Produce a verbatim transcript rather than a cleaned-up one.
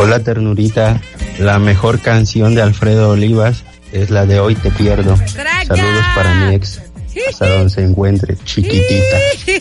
Hola ternurita, la mejor canción de Alfredo Olivas es la de Hoy te pierdo. ¡Traya! Saludos para mi ex, hasta donde se encuentre, chiquitita.